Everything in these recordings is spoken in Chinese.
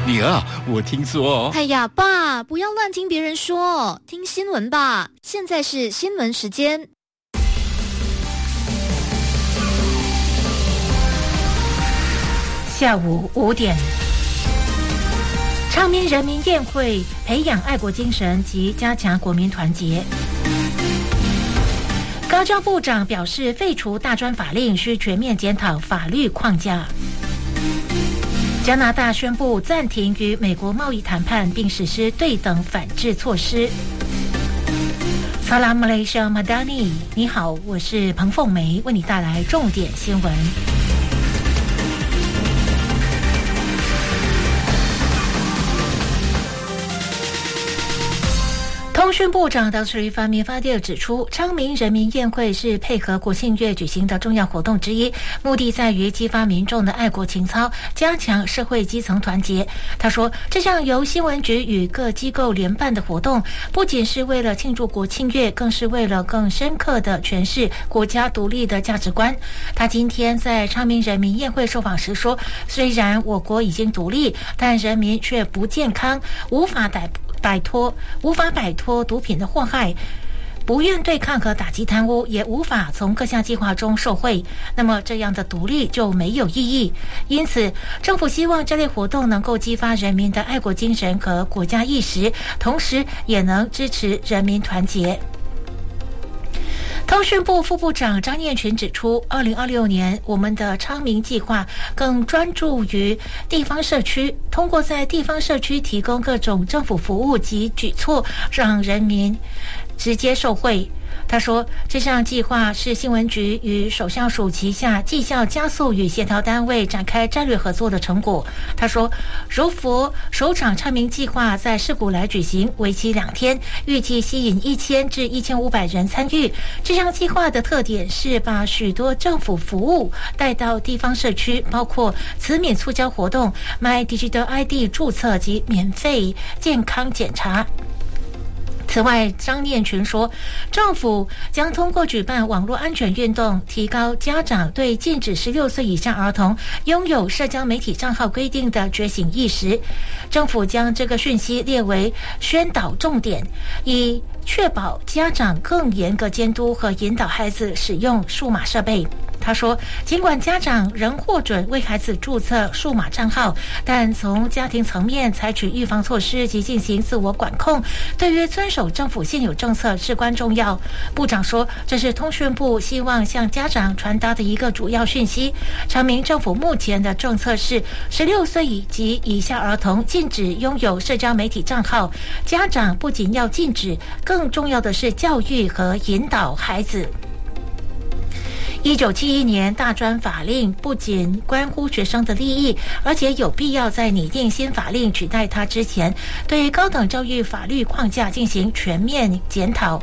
女儿，我听说…… 哎呀，爸，不要乱听别人说，听新闻吧。现在是新闻时间。 下午5点，昌明人民宴会培养爱国精神及加强国民团结。高教部长表示，废除大专法令需全面检讨法律框架。加拿大宣布暂停与美国贸易谈判，并实施对等反制措施。Salam Malaysia Madani， 你好，我是彭凤梅，为你带来重点新闻。通讯部长达斯里发米发蒂尔指出，昌明人民宴会是配合国庆月举行的重要活动之一，目的在于激发民众的爱国情操，加强社会基层团结。他说，这项由新闻局与各机构联办的活动，不仅是为了庆祝国庆月，更是为了更深刻地诠释国家独立的价值观。他今天在昌明人民宴会受访时说，虽然我国已经独立，但人民却不健康，无法摆脱毒品的祸害，不愿对抗和打击贪污，也无法从各项计划中受惠，那么这样的独立就没有意义。因此，政府希望这类活动能够激发人民的爱国精神和国家意识，同时也能支持人民团结。通讯部副部长张念群指出，2026年我们的昌明计划更专注于地方社区，通过在地方社区提供各种政府服务及举措，让人民直接受惠。他说，这项计划是新闻局与首相署旗下绩效加速与协调单位展开战略合作的成果。他说，柔佛首场昌明计划在市谷来举行，为期2天，预计吸引1000至1500人参与。这项计划的特点是把许多政府服务带到地方社区，包括慈悯促销活动、My Digital ID 注册及免费健康检查。此外，张念群说，政府将通过举办网络安全运动，提高家长对禁止16岁以下儿童拥有社交媒体账号规定的觉醒意识。政府将这个讯息列为宣导重点，以确保家长更严格监督和引导孩子使用数码设备。他说，尽管家长仍获准为孩子注册数码账号，但从家庭层面采取预防措施及进行自我管控，对于遵守政府现有政策至关重要。部长说，这是通讯部希望向家长传达的一个主要讯息。昌明政府目前的政策是16岁及以下儿童禁止拥有社交媒体账号，家长不仅要禁止，更重要的是教育和引导孩子。1971年大专法令不仅关乎学生的利益，而且有必要在拟定新法令取代它之前，对高等教育法律框架进行全面检讨。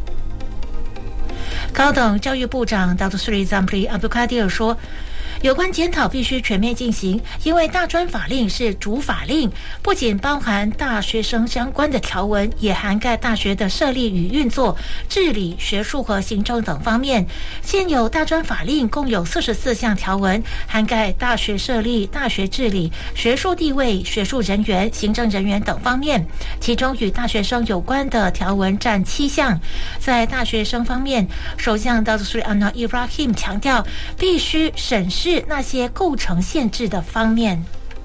高等教育部长 Dr. Sri Zamri Abdul Qadir 说，有关检讨必须全面进行，因为大专法令是主法令，不仅包含大学生相关的条文，也涵盖大学的设立与运作、治理、学术和行政等方面。现有大专法令共有44项条文，涵盖大学设立、大学治理、学术地位、学术人员、行政人员等方面，其中与大学生有关的条文占7项。在大学生方面，首相 Dr. Sri Anwar Ibrahim 强调，必须审视那些构成限制的方面。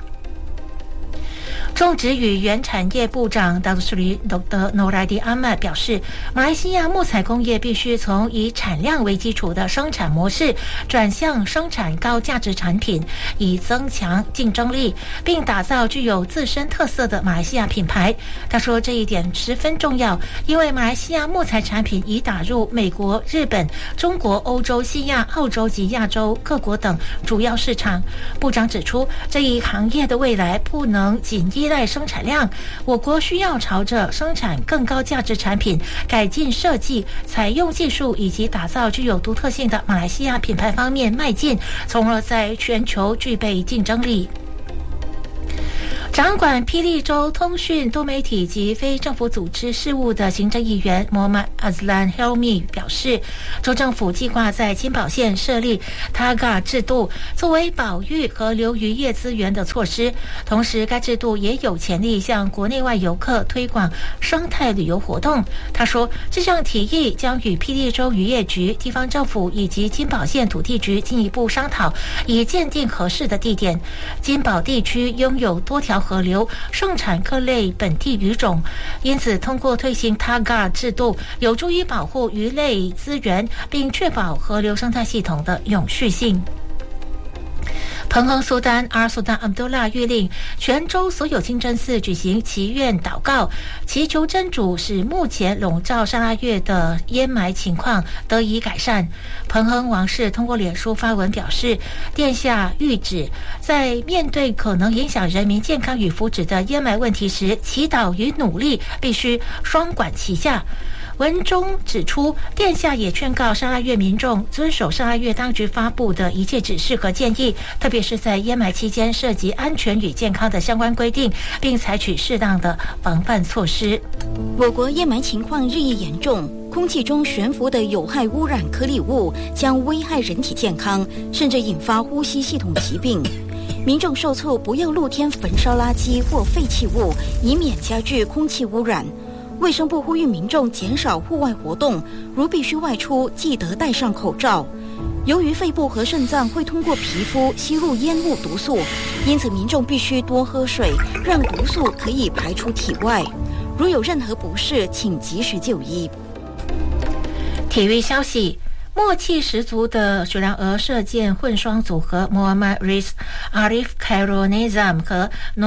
种植与原产业部长 Dr. Noradi Ahmad 表示，马来西亚木材工业必须从以产量为基础的生产模式转向生产高价值产品，以增强竞争力，并打造具有自身特色的马来西亚品牌。他说，这一点十分重要，因为马来西亚木材产品已打入美国、日本、中国、欧洲、西亚、澳洲及亚洲各国等主要市场。部长指出，这一行业的未来不能仅依赖生产量，我国需要朝着生产更高价值产品、改进设计、采用技术以及打造具有独特性的马来西亚品牌方面迈进，从而在全球具备竞争力。 掌管霹雳州通讯、多媒体及非政府组织事务的行政议员摩曼阿兹兰 Helmi 表示，州政府计划在金宝县设立 TAGA 制度，作为保育河流渔业资源的措施。同时，该制度也有潜力向国内外游客推广生态旅游活动。他说，这项提议将与霹雳州渔业局、地方政府以及金宝县土地局进一步商讨，以鉴定合适的地点。金宝地区拥有多条河流，盛产各类本地鱼种，因此通过推行 TAGA 制度，有助于保护鱼类资源，并确保河流生态系统的永续性。彭亨苏丹阿尔苏丹阿卜杜拉谕令全州所有清真寺举行祈愿祷告，祈求真主使目前笼罩沙拉越的淹埋情况得以改善。彭亨王室通过脸书发文表示，殿下谕旨，在面对可能影响人民健康与福祉的淹埋问题时，祈祷与努力必须双管齐下。文中指出，殿下也劝告沙拉越民众遵守沙拉越当局发布的一切指示和建议，特别是在淹埋期间涉及安全与健康的相关规定，并采取适当的防范措施。 我国淹埋情况日益严重，空气中悬浮的有害污染颗粒物将危害人体健康，甚至引发呼吸系统疾病。民众受促不要露天焚烧垃圾或废弃物，以免加剧空气污染。卫生部呼吁民众减少户外活动，如必须外出，记得戴上口罩。由于肺部和肾脏会通过皮肤吸入烟雾毒素，因此民众必须多喝水，让毒素可以排出体外。如有任何不适，请及时就医。 体育消息，默契十足的雪兰莪射箭混双组合 Muhammad Riz Arif Khairunizam 和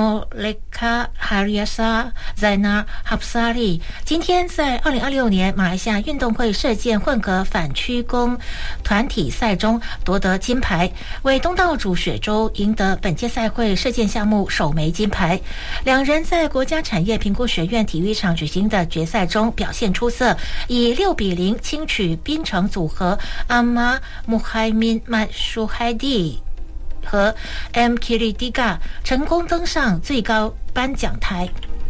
Noleka Haryasa Zainar Hapsari 今天在2026年马来西亚运动会射箭混合反曲弓团体赛中夺得金牌，为东道主雪州赢得本届赛会射箭项目首枚金牌。两人在国家产业评估学院体育场举行的决赛中表现出色，以6-0轻取槟城组合阿玛穆海敏曼舒海蒂和 M. Kiridiga 成功登上最高颁奖台。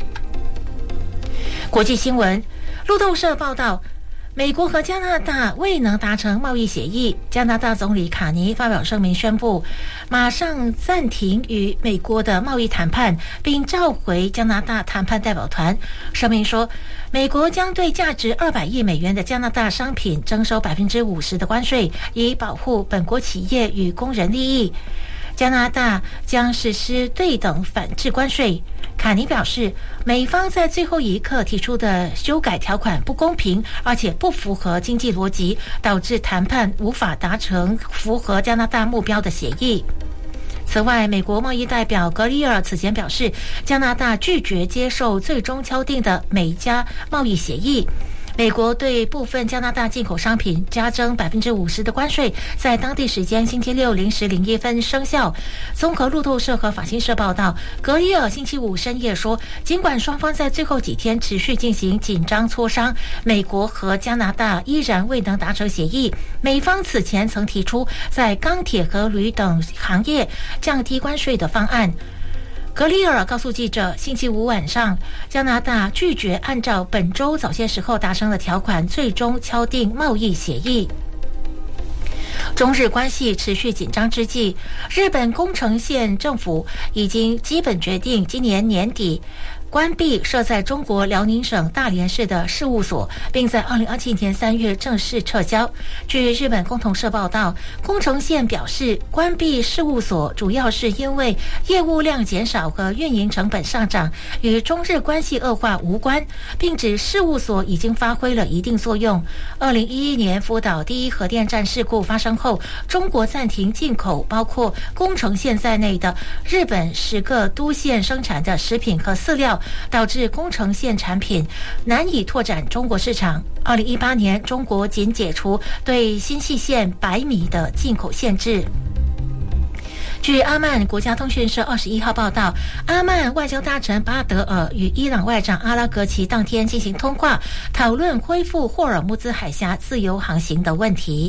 国际新闻，路透社报道，美国和加拿大未能达成贸易协议，加拿大总理卡尼发表声明宣布，马上暂停与美国的贸易谈判，并召回加拿大谈判代表团。声明说，美国将对价值200亿美元的加拿大商品征收50%的关税，以保护本国企业与工人利益。加拿大将实施对等反制关税。卡尼表示，美方在最后一刻提出的修改条款不公平，而且不符合经济逻辑，导致谈判无法达成符合加拿大目标的协议。此外，美国贸易代表格里尔此前表示，加拿大拒绝接受最终敲定的美加贸易协议。美国对部分加拿大进口商品加征50%的关税，在当地时间星期六0时01分生效。综合路透社和法新社报道，格里尔星期五深夜说，尽管双方在最后几天持续进行紧张磋商，美国和加拿大依然未能达成协议。美方此前曾提出在钢铁和铝等行业降低关税的方案。格里尔告诉记者，星期五晚上，加拿大拒绝按照本周早些时候达成的条款，最终敲定贸易协议。中日关系持续紧张之际，日本宫城县政府已经基本决定今年年底关闭设在中国辽宁省大连市的事务所，并在2027年3月正式撤销。据日本共同社报道，宫城县表示，关闭事务所主要是因为业务量减少和运营成本上涨，与中日关系恶化无关，并指事务所已经发挥了一定作用。2011年福岛第一核电站事故发生后，中国暂停进口包括宫城县在内的日本10个都县生产的食品和饲料，导致宫城县产品难以拓展中国市场。2018年，中国仅解除对新舄县白米的进口限制。据阿曼国家通讯社21号报道，阿曼外交大臣巴德尔与伊朗外长阿拉格齐当天进行通话，讨论恢复霍尔木兹海峡自由航行的问题。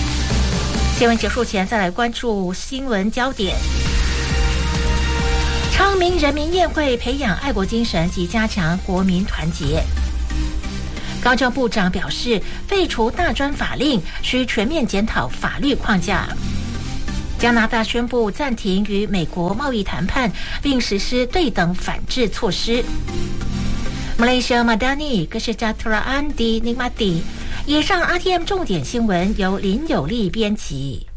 新闻结束前，再来关注新闻焦点。 昌明人民宴会培养爱国精神及加强国民团结。高教部长表示，废除大专法令需全面检讨法律框架。加拿大宣布暂停与美国贸易谈判，并实施对等反制措施。马来西亚马达尼格什加特拉安迪尼马蒂。以上 RTM 重点新闻由林有利编辑。